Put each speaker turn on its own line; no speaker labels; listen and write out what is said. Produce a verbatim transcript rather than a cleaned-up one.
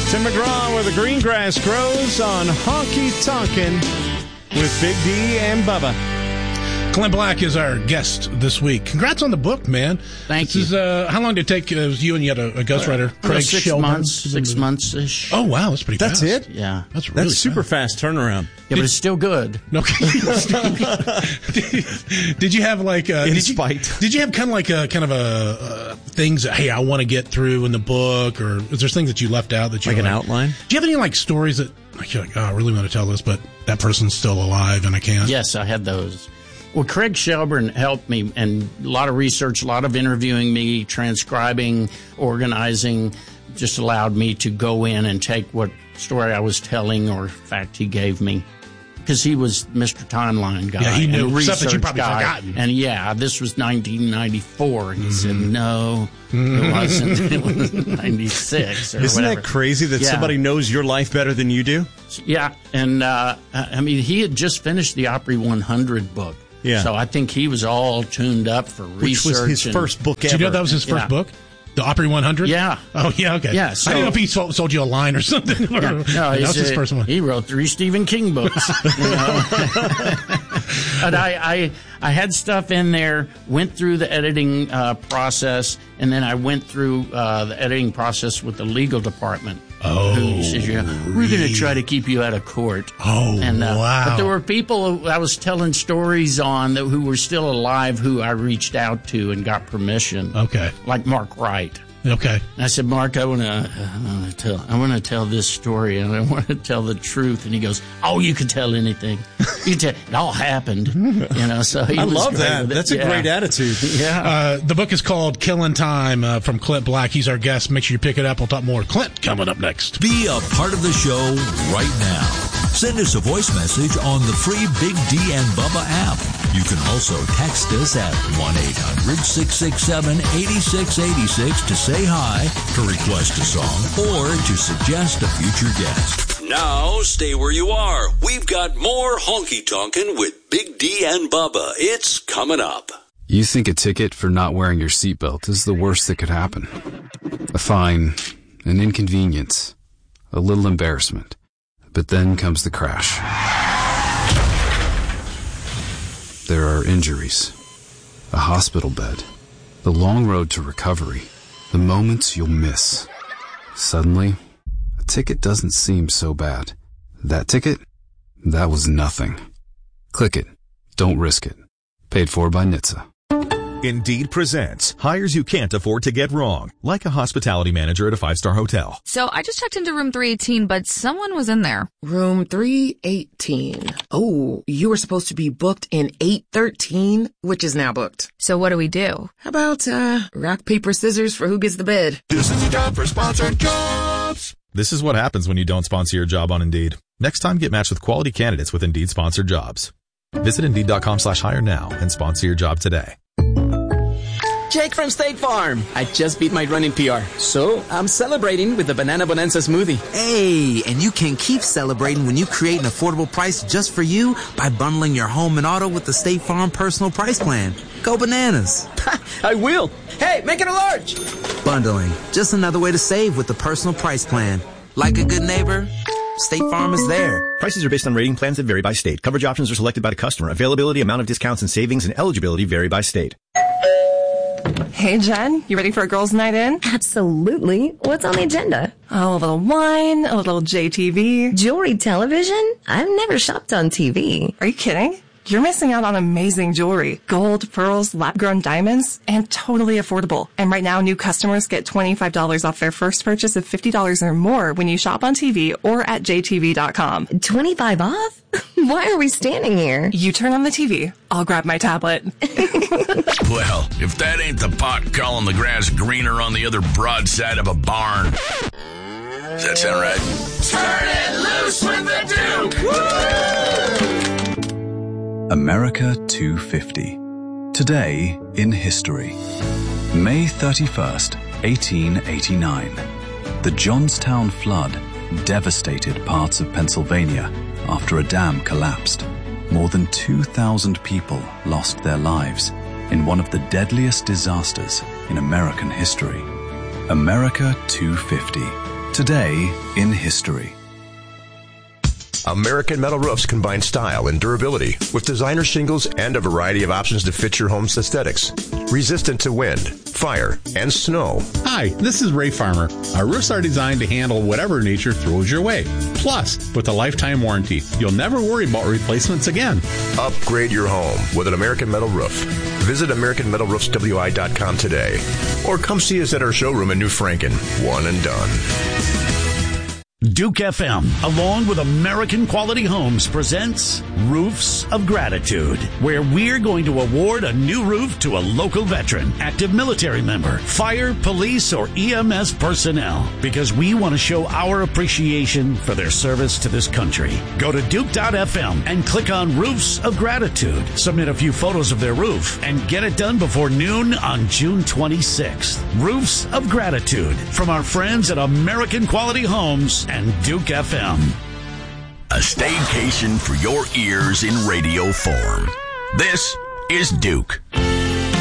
Tim McGraw where the green grass grows on Honky Tonkin' with Big D and Bubba.
Clint Black is our guest this week. Congrats on the book, man.
Thank
this
you.
Is, uh, how long did it take uh, you and you had a, a ghostwriter, uh, Craig
six
Shelburne?
months, six months-ish.
Oh, wow, that's pretty
That's
fast.
it?
Yeah.
That's really
That's super fast, fast turnaround.
Yeah, but it's still good.
Okay. did, did you have like uh,
In
did you,
spite.
Did you have kind of like a kind of a uh, things that, hey, I want to get through in the book, or is there things that you left out that you
Like an
like,
outline?
Do you have any like stories that like you're like, oh, I really want to tell this, but that person's still alive and I can't?
Yes, I had those. Well, Craig Shelburne helped me, and a lot of research, a lot of interviewing me, transcribing, organizing, just allowed me to go in and take what story I was telling or fact he gave me. Because he was Mister Timeline guy.
Yeah, he knew
and
stuff that you
research
probably
guy.
forgotten.
And yeah, this was nineteen ninety-four. And he
Mm-hmm.
said, no, it wasn't. It was ninety-six or
Isn't
whatever.
that crazy that
Yeah.
somebody knows your life better than you do?
Yeah, and uh, I mean, he had just finished the Opry one hundred book.
Yeah.
So I think he was all tuned up for
Which
research.
was his
and,
first book
Did
ever.
you know that was his first
Yeah.
book? The Opry one hundred?
Yeah.
Oh, yeah, okay.
Yeah, so-
I didn't know if he sold, sold you a line or something. Or,
No,
that
he's,
was his
uh,
first one.
He wrote three Stephen King books. You know? But I, I, I had stuff in there, went through the editing uh, process, and then I went through uh, the editing process with the legal department.
Oh,
who says, yeah, we're going to try to keep you out of court.
Oh,
and, uh,
wow.
But there were people who I was telling stories on that, who were still alive who I reached out to and got permission.
Okay.
Like Mark Wright.
Okay.
And I said, Mark, I want to, I want to tell, I want to tell this story, and I want to tell the truth. And he goes, "Oh, you can tell anything. You can tell it all happened." You know, so he
I
was
love
great
that.
with it.
That's a
Yeah.
great attitude.
Yeah.
Uh, the book is called Killing Time uh, from Clint Black. He's our guest. Make sure you pick it up. We'll talk more. Clint coming up next.
Be a part of the show right now. Send us a voice message on the free Big D and Bubba app. You can also text us at one eight hundred six six seven eight six eight six to say hi, to request a song, or to suggest a future guest.
Now, stay where you are. We've got more Honky Tonkin' with Big D and Bubba. It's coming up.
You think a ticket for not wearing your seatbelt is the worst that could happen. A fine, an inconvenience, a little embarrassment. But then comes the crash. There are injuries, a hospital bed, the long road to recovery, the moments you'll miss. Suddenly, a ticket doesn't seem so bad. That ticket? That was nothing. Click it. Don't risk it. Paid for by N H T S A.
Indeed presents hires you can't afford to get wrong, like a hospitality manager at a five-star hotel.
So I just checked into room three eighteen, but someone was in there.
Room three eighteen. Oh, you were supposed to be booked in eight thirteen, which is now booked.
So what do we do?
How about, uh, rock, paper, scissors for who gets the bed?
This is a job for sponsored jobs. This is what happens when you don't sponsor your job on Indeed. Next time, get matched with quality candidates with Indeed sponsored jobs. Visit Indeed.com slash hire now and sponsor your job today.
Jake from State Farm. I just beat my running P R, so I'm celebrating with the Banana Bonanza smoothie.
Hey, and you can keep celebrating when you create an affordable price just for you by bundling your home and auto with the State Farm Personal Price Plan. Go bananas.
I will. Hey, make it a large.
Bundling, just another way to save with the Personal Price Plan. Like a good neighbor, State Farm is there.
Prices are based on rating plans that vary by state. Coverage options are selected by the customer. Availability, amount of discounts and savings, and eligibility vary by state.
Hey, Jen, you ready for a girls' night in?
Absolutely. What's on the agenda?
Oh, a little wine, a little J T V.
Jewelry television? I've never shopped on T V.
Are you kidding? You're missing out on amazing jewelry. Gold, pearls, lab-grown diamonds, and totally affordable. And right now, new customers get twenty-five dollars off their first purchase of fifty dollars or more when you shop on T V or at J T V dot com.
twenty-five off? Why are we standing here?
You turn on the T V. I'll grab my tablet.
Well, if that ain't the pot calling the grass greener on the other broadside of a barn. Does that sound right?
Turn it loose with the Duke! Woo!
America two fifty. Today in history. May thirty-first, eighteen eighty-nine. The Johnstown flood devastated parts of Pennsylvania after a dam collapsed. More than two thousand people lost their lives in one of the deadliest disasters in American history. America two fifty. Today in history.
American Metal Roofs combine style and durability with designer shingles and a variety of options to fit your home's aesthetics. Resistant to wind, fire, and snow.
Hi, this is Ray Farmer. Our roofs are designed to handle whatever nature throws your way. Plus, with a lifetime warranty, you'll never worry about replacements again.
Upgrade your home with an American Metal Roof. Visit American Metal Roofs W I dot com today. Or come see us at our showroom in New Franken. One and done.
Duke F M, along with American Quality Homes, presents Roofs of Gratitude, where we're going to award a new roof to a local veteran, active military member, fire, police, or E M S personnel, because we want to show our appreciation for their service to this country. Go to Duke dot F M and click on Roofs of Gratitude. Submit a few photos of their roof and get it done before noon on June twenty-sixth. Roofs of Gratitude from our friends at American Quality Homes and Duke F M.
A staycation for your ears in radio form. This is Duke.